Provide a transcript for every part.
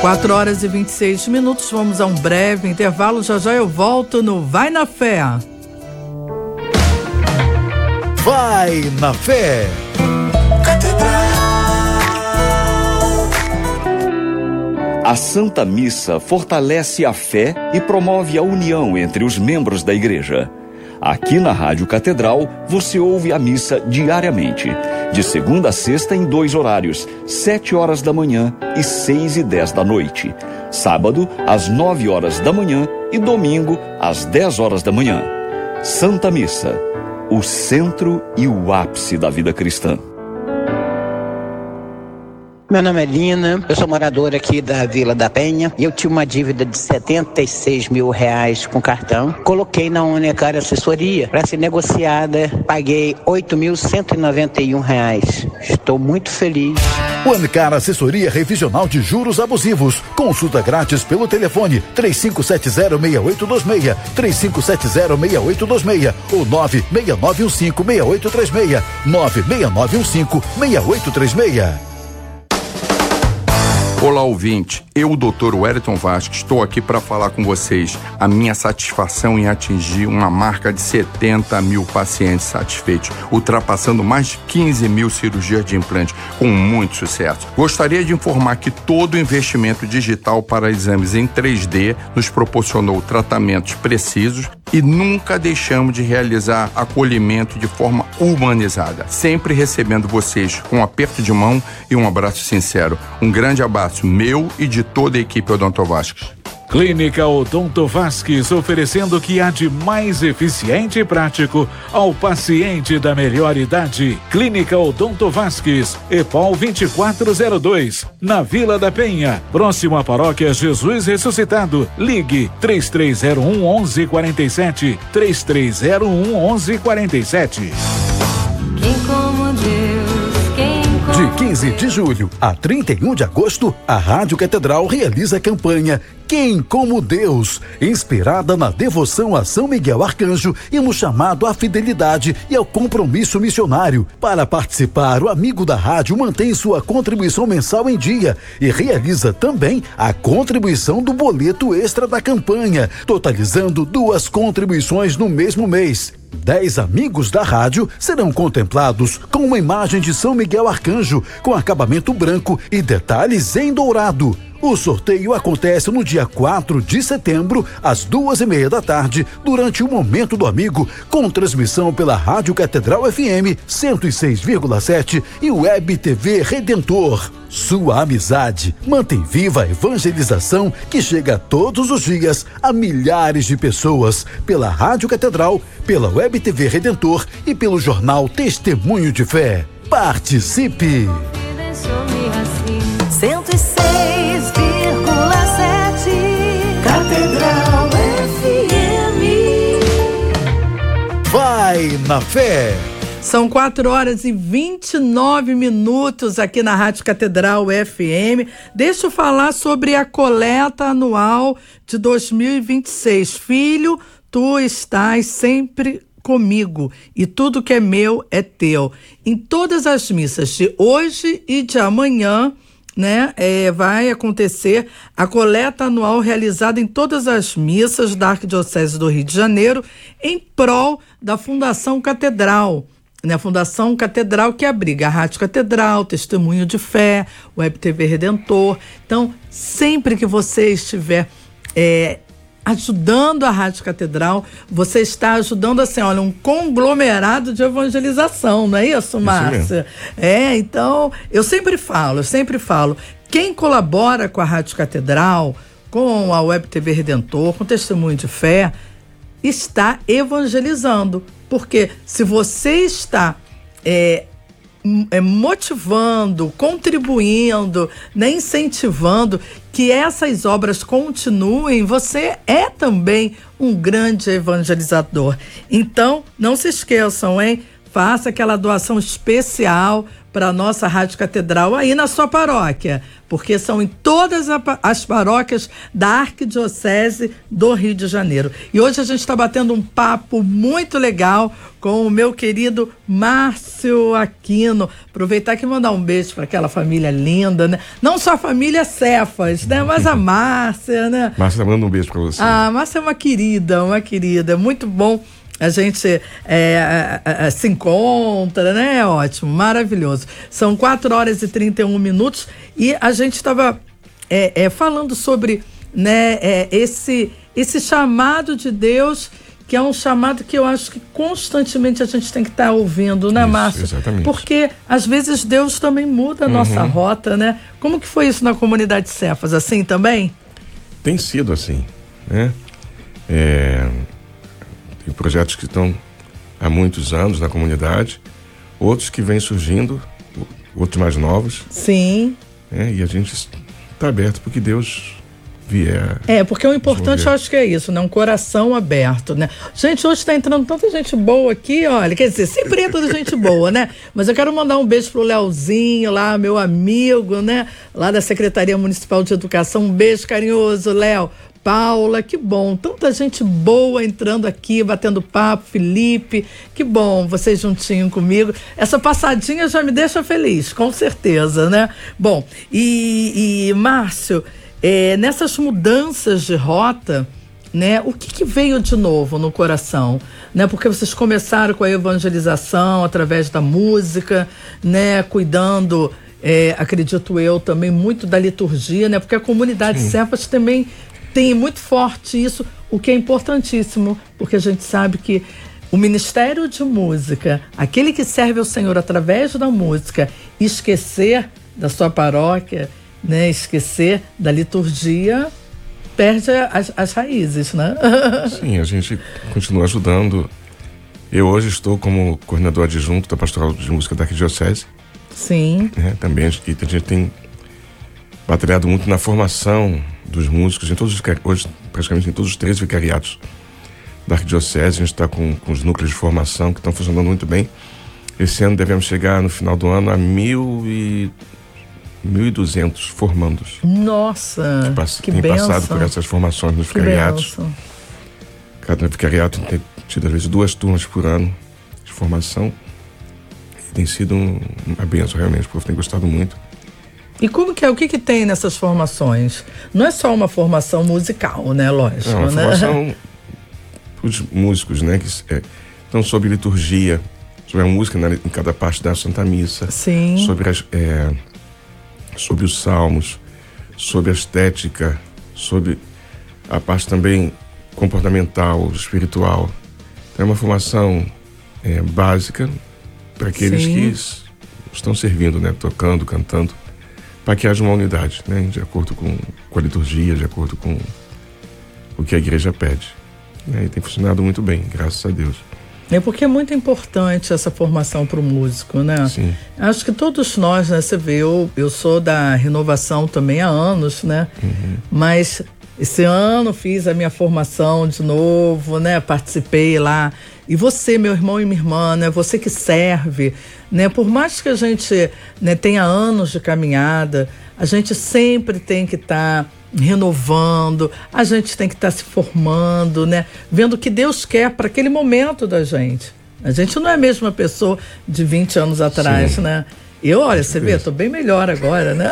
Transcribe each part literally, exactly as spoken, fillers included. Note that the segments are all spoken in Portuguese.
quatro horas e vinte e seis minutos, vamos a um breve intervalo, já já eu volto no Vai na Fé. Vai na Fé. A Santa Missa fortalece a fé e promove a união entre os membros da igreja. Aqui na Rádio Catedral, você ouve a missa diariamente, de segunda a sexta em dois horários, sete horas da manhã e seis e dez da noite. Sábado, às nove horas da manhã e domingo, às dez horas da manhã. Santa Missa, o centro e o ápice da vida cristã. Meu nome é Lina, eu sou moradora aqui da Vila da Penha e eu tinha uma dívida de setenta e seis mil reais com cartão. Coloquei na Unicar Assessoria para ser negociada, paguei oito mil cento e noventa e um reais. Estou muito feliz. Unicar Assessoria Revisional de Juros Abusivos. Consulta grátis pelo telefone três cinco sete zero, seis oito dois seis, três cinco sete zero, seis oito dois seis ou nove seis nove um cinco, seis oito três seis, nove seis nove um cinco, seis oito três seis. Olá, ouvinte. Eu, o doutor Wellington Vasques, estou aqui para falar com vocês a minha satisfação em atingir uma marca de setenta mil pacientes satisfeitos, ultrapassando mais de quinze mil cirurgias de implante, com muito sucesso. Gostaria de informar que todo o investimento digital para exames em três D nos proporcionou tratamentos precisos e nunca deixamos de realizar acolhimento de forma humanizada, sempre recebendo vocês com um aperto de mão e um abraço sincero. Um grande abraço meu e de toda a equipe Odonto Vasques. Clínica Odonto Vasques, oferecendo o que há de mais eficiente e prático ao paciente da melhor idade. Clínica Odonto Vasques, EPOL vinte e quatro zero dois, na Vila da Penha, próximo à Paróquia Jesus Ressuscitado. Ligue três três zero um, onze quarenta e sete, três três zero um, onze quarenta e sete. Quem como Deus, quem como De quinze de julho a trinta e um de agosto, a Rádio Catedral realiza a campanha Quem como Deus, inspirada na devoção a São Miguel Arcanjo e no chamado à fidelidade e ao compromisso missionário. Para participar, o amigo da rádio mantém sua contribuição mensal em dia e realiza também a contribuição do boleto extra da campanha, totalizando duas contribuições no mesmo mês. Dez amigos da rádio serão contemplados com uma imagem de São Miguel Arcanjo com acabamento branco e detalhes em dourado. O sorteio acontece no dia quatro de setembro, às duas e meia da tarde, durante o Momento do Amigo, com transmissão pela Rádio Catedral F M cento e seis vírgula sete e Web T V Redentor. Sua amizade mantém viva a evangelização que chega todos os dias a milhares de pessoas pela Rádio Catedral, pela Web T V Redentor e pelo jornal Testemunho de Fé. Participe! cento e seis vírgula sete Catedral F M. Vai na Fé. São quatro horas e vinte e nove minutos aqui na Rádio Catedral F M. Deixa eu falar sobre a coleta anual de dois mil e vinte e seis. Filho, tu estás sempre comigo e tudo que é meu é teu. Em todas as missas de hoje e de amanhã, né, é, vai acontecer a coleta anual realizada em todas as missas da Arquidiocese do Rio de Janeiro em prol da Fundação Catedral. Né, a Fundação Catedral que abriga a Rádio Catedral, Testemunho de Fé, Web T V Redentor. Então, sempre que você estiver é, ajudando a Rádio Catedral, você está ajudando, assim, olha, um conglomerado de evangelização, não é isso, Márcia? É, então, eu sempre falo, eu sempre falo, quem colabora com a Rádio Catedral, com a Web T V Redentor, com o Testemunho de Fé, está evangelizando, porque se você está é, é, motivando, contribuindo, né, incentivando que essas obras continuem, você é também um grande evangelizador. Então, não se esqueçam, hein? faça aquela doação especial para a nossa Rádio Catedral aí na sua paróquia, porque são em todas as paróquias da Arquidiocese do Rio de Janeiro. E hoje a gente está batendo um papo muito legal com o meu querido Márcio Aquino. Aproveitar aqui e mandar um beijo para aquela família linda, né? Não só a família Cefas, né? Mas a Márcia, né? Márcia, manda um beijo para você. Ah, a Márcia é uma querida, uma querida. Muito bom. A gente é, a, a, se encontra, né? Ótimo, maravilhoso. São quatro horas e trinta e um minutos e a gente estava é, é, falando sobre, né, é, esse, esse chamado de Deus, que é um chamado que eu acho que constantemente a gente tem que estar tá ouvindo, né, Márcio? Exatamente. Porque às vezes Deus também muda a nossa uhum. rota, né? Como que foi isso na comunidade Cefas? Assim também? Tem sido assim, né? É... Tem projetos que estão há muitos anos na comunidade, outros que vêm surgindo, outros mais novos. Sim. É, e a gente está aberto porque Deus vier. É, porque o importante eu acho que é isso, né? Um coração aberto, né? Gente, hoje está entrando tanta gente boa aqui, olha, quer dizer, sempre é toda gente boa, né? Mas eu quero mandar um beijo pro Leozinho lá, meu amigo, né? Lá da Secretaria Municipal de Educação, um beijo carinhoso, Léo. Paula, que bom, tanta gente boa entrando aqui, batendo papo, Felipe, que bom, vocês juntinho comigo. Essa passadinha já me deixa feliz, com certeza, né? Bom, e, e Márcio, é, nessas mudanças de rota, né, o que, que veio de novo no coração? Né? Porque vocês começaram com a evangelização através da música, né, cuidando, é, acredito eu, também muito da liturgia, né? Porque a comunidade Cefas também tem muito forte isso, o que é importantíssimo, porque a gente sabe que o ministério de música, aquele que serve ao Senhor através da música, esquecer da sua paróquia, né, esquecer da liturgia, perde as, as raízes, né? Sim, a gente continua ajudando. Eu hoje estou como coordenador adjunto da Pastoral de Música da Arquidiocese. Sim. Né, também a gente, a gente tem batalhado muito na formação dos músicos, em todos os, hoje praticamente em todos os três vicariatos da Arquidiocese. A gente está com, com os núcleos de formação que estão funcionando muito bem. Esse ano devemos chegar no final do ano a mil e mil e duzentos formandos. Nossa, que, pass- que tem bênção. Passado por essas formações nos vicariatos. Cada vicariato tem tido às vezes duas turmas por ano de formação. E tem sido um, uma bênção realmente, o povo tem gostado muito. E como que é? O que que tem nessas formações? Não é só uma formação musical, né? Lógico, é uma né? formação para os músicos, né? Que é, então, sobre liturgia, sobre a música, né, em cada parte da Santa Missa. Sim. Sobre, as, é, sobre os salmos, sobre a estética, sobre a parte também comportamental, espiritual. Então, é uma formação é, básica para aqueles Sim. que estão servindo, né? Tocando, cantando, para que haja uma unidade, né? De acordo com, com a liturgia, de acordo com o que a igreja pede. Né? E tem funcionado muito bem, graças a Deus. É porque é muito importante essa formação para o músico, né? Sim. Acho que todos nós, né? Você vê, eu, eu sou da renovação também há anos, né? Uhum. Mas esse ano fiz a minha formação de novo, né? Participei lá. E você, meu irmão e minha irmã, né? Você que serve, né? Por mais que a gente, né, tenha anos de caminhada, a gente sempre tem que estar tá renovando, a gente tem que estar tá se formando, né? Vendo o que Deus quer para aquele momento da gente. A gente não é a mesma pessoa de vinte anos atrás, Sim. né? Eu, olha, você vê, eu tô bem melhor agora, né?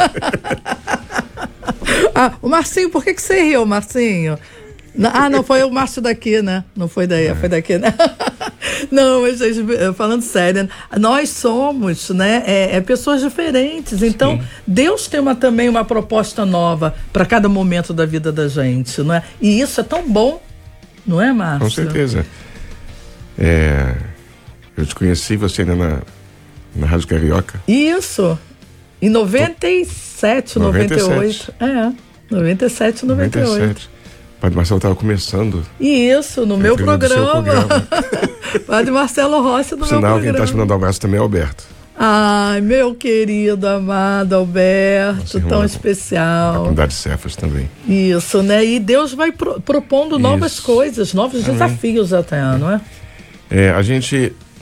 Ah, o Marcinho, por que que você riu, Marcinho? Ah, não, foi o Márcio daqui, né? Não foi daí, é. foi daqui, né? Não, mas gente, falando sério, né? Nós somos, né, é, é pessoas diferentes. Então, Sim. Deus tem uma, também uma proposta nova para cada momento da vida da gente, não é? E isso é tão bom, não é, Márcio? Com certeza. É, eu te conheci, você ainda na, na Rádio Carioca. Isso, em noventa e sete, noventa e oito. É, noventa e sete, noventa e oito. noventa e sete. Padre Marcelo estava começando. Isso, no meu programa. programa. Padre Marcelo Rossi no Por meu sinal, programa. Quem está te mandando um abraço também é Alberto. Ai, meu querido, amado Alberto, tão especial. A comunidade Cefas também. Isso, né? E Deus vai pro, propondo Isso. novas coisas, novos Amém. desafios até, não é? É, a gente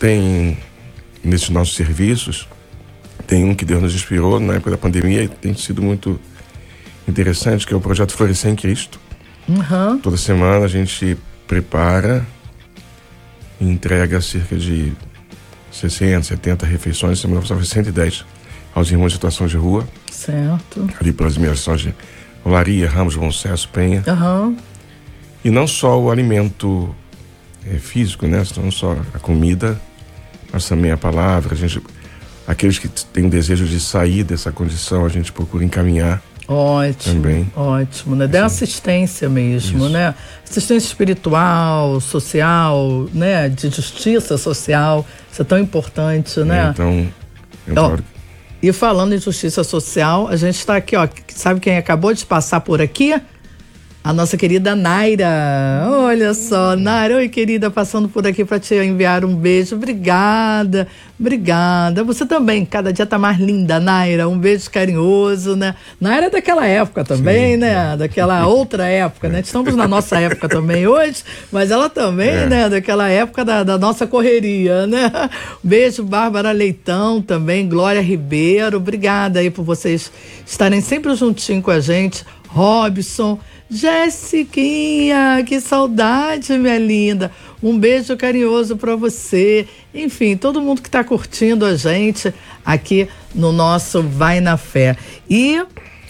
tem, nesses nossos serviços, tem um que Deus nos inspirou na época da pandemia e tem sido muito interessante, que é o projeto Florescer em Cristo. Uhum. Toda semana a gente prepara e entrega cerca de sessenta, setenta refeições. Semana passada foi cento e dez aos irmãos em situação de rua. Certo. Ali pelas imediações de Olaria, Ramos, Bom Sucesso, Penha. Uhum. E não só o alimento é, físico, né? Não só a comida, mas também a palavra. A gente, aqueles que têm o desejo de sair dessa condição, a gente procura encaminhar. Ótimo, também. Ótimo, né? Dá assistência mesmo, Isso. né? Assistência espiritual, social, né? De justiça social, isso é tão importante, né? Então, eu Ó, falo... E falando em justiça social, a gente está aqui, ó, sabe quem acabou de passar por aqui? A nossa querida Naira. Olha só, Naira, oi querida, passando por aqui para te enviar um beijo. Obrigada, obrigada. Você também, cada dia tá mais linda, Naira. Um beijo carinhoso, né? Naira é daquela época também, Sim. né? Daquela outra época, né? Estamos na nossa época também hoje, mas ela também, é. né? Daquela época da, da nossa correria, né? Beijo, Bárbara Leitão também, Glória Ribeiro. Obrigada aí por vocês estarem sempre juntinho com a gente. Robson, Jessiquinha, que saudade, minha linda. Um beijo carinhoso para você. Enfim, todo mundo que está curtindo a gente aqui no nosso Vai na Fé. E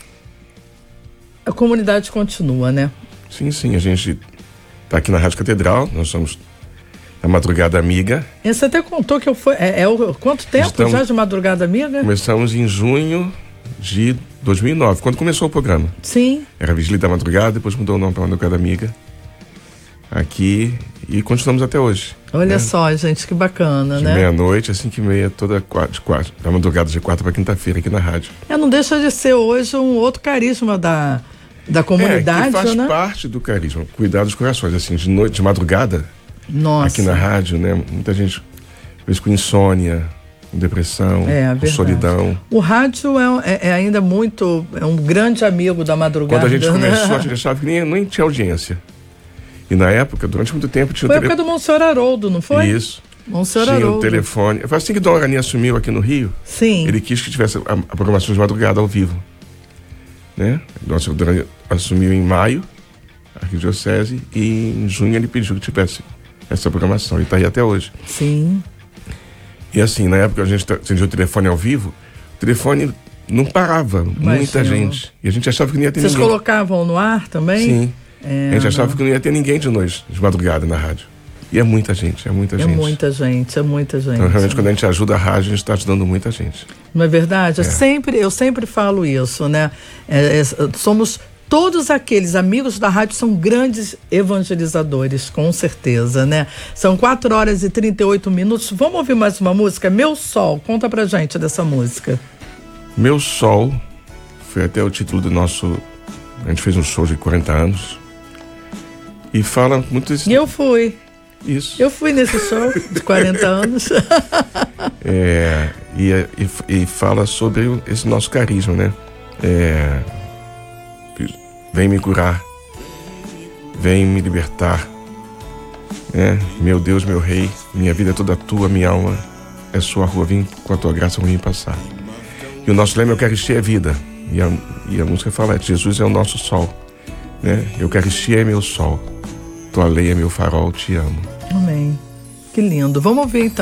a comunidade continua, né? Sim, sim. A gente está aqui na Rádio Catedral. Nós somos a Madrugada Amiga. E você até contou que eu fui. É, é o, quanto tempo Estamos, já de Madrugada Amiga? Começamos em junho de dois mil e nove, quando começou o programa. Sim. Era Vigília da Madrugada, depois mudou o nome para Madrugada Amiga. Aqui, e continuamos até hoje. Olha né? só, gente, que bacana, de né? De meia-noite às cinco e meia, toda quatro, de quatro, da madrugada de quarta para quinta-feira aqui na rádio. É, não deixa de ser hoje um outro carisma da, da comunidade, é, que faz né? parte do carisma, cuidar dos corações, assim, de noite, de madrugada. Nossa. Aqui na rádio, né? Muita gente, às vezes com insônia, com depressão, é, com solidão. O rádio é, é, é ainda muito, é um grande amigo da madrugada. Quando a gente né? começou, a gente achava que nem, nem tinha audiência. E na época, durante muito tempo, tinha foi o a época do Monsenhor Haroldo, não foi? Isso. Monsenhor tinha Haroldo. o telefone. Foi assim que Dom Arani assumiu aqui no Rio. Sim. Ele quis que tivesse a, a programação de madrugada ao vivo. Né? Nosso Dom assumiu em maio, a Arquidiocese, e em junho ele pediu que tivesse essa programação. E está aí até hoje. Sim. E assim, na época a gente atendia o telefone ao vivo, o telefone não parava, Imagina. muita gente. E a gente achava que não ia ter Vocês ninguém. Vocês colocavam no ar também? Sim. É, a gente achava não. que não ia ter ninguém de noite, de madrugada na rádio. E é muita gente, é muita é gente. É muita gente, é muita gente. Então, realmente, quando a gente ajuda a rádio, a gente está ajudando muita gente. Não é verdade? É. Eu, sempre, eu sempre falo isso, né? É, é, somos... Todos aqueles amigos da rádio são grandes evangelizadores, com certeza, né? São quatro horas e trinta e oito minutos. Vamos ouvir mais uma música? Meu Sol, conta pra gente dessa música. Meu Sol foi até o título do nosso... A gente fez um show de quarenta anos. E fala muito... Esse... E eu fui. Isso. Eu fui nesse show de quarenta anos. é, e, e, e fala sobre esse nosso carisma, né? É... Vem me curar, vem me libertar, é, meu Deus, meu Rei, minha vida é toda tua, minha alma é sua rua, vim com a tua graça, vim passar. E o nosso lema, Eucaristia é vida, e a, e a música fala, Jesus é o nosso sol, né? Eucaristia é meu sol, tua lei é meu farol, te amo. Amém. Que lindo. Vamos ouvir então.